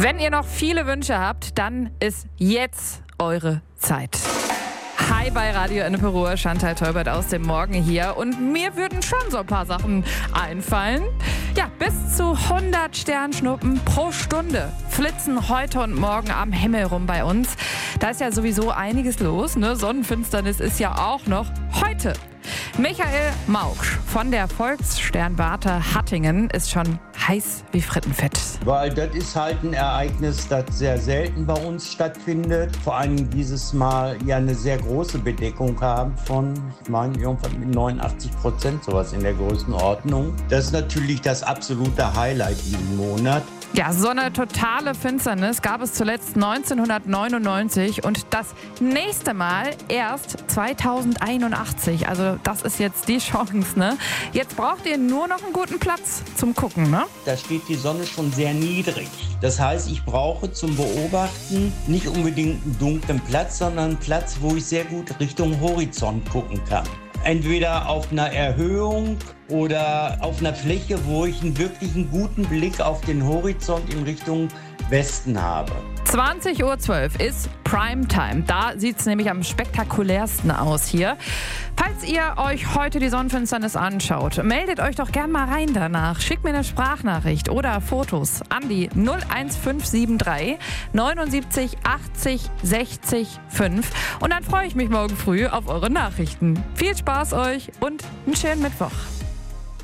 Wenn ihr noch viele Wünsche habt, dann ist jetzt eure Zeit. Hi bei Radio Ennepe Ruhr, Chantal Teubert aus dem Morgen hier und mir würden schon so ein paar Sachen einfallen. Ja, bis zu 100 Sternschnuppen pro Stunde flitzen heute und morgen am Himmel rum bei uns. Da ist ja sowieso einiges los, ne? Sonnenfinsternis ist ja auch noch heute. Michael Mauksch von der Volkssternwarte Hattingen ist schon heiß wie Frittenfett. Weil das ist halt ein Ereignis, das sehr selten bei uns stattfindet. Vor allem dieses Mal ja eine sehr große Bedeckung haben von, ich meine, irgendwann mit 89%, sowas in der Größenordnung. Das ist natürlich das absolute Highlight diesen Monat. Ja, so eine totale Finsternis gab es zuletzt 1999 und das nächste Mal erst 2081. Also das ist jetzt die Chance, ne? Jetzt braucht ihr nur noch einen guten Platz zum Gucken, ne? Da steht die Sonne schon sehr niedrig. Das heißt, ich brauche zum Beobachten nicht unbedingt einen dunklen Platz, sondern einen Platz, wo ich sehr gut Richtung Horizont gucken kann. Entweder auf einer Erhöhung oder auf einer Fläche, wo ich einen wirklichen guten Blick auf den Horizont in Richtung Westen habe. 20:12 Uhr ist Primetime. Da sieht es nämlich am spektakulärsten aus hier. Falls ihr euch heute die Sonnenfinsternis anschaut, meldet euch doch gern mal rein danach. Schickt mir eine Sprachnachricht oder Fotos an die 01573 79 80 60 5. Und dann freue ich mich morgen früh auf eure Nachrichten. Viel Spaß euch und einen schönen Mittwoch.